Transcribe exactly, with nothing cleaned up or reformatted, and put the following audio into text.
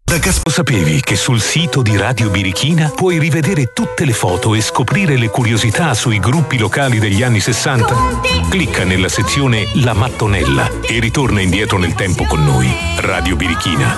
Da Gas- Lo sapevi che sul sito di Radio Birichina puoi rivedere tutte le foto e scoprire le curiosità sui gruppi locali degli anni sessanta? Clicca nella sezione La Mattonella e ritorna indietro nel tempo con noi. Radio Birichina,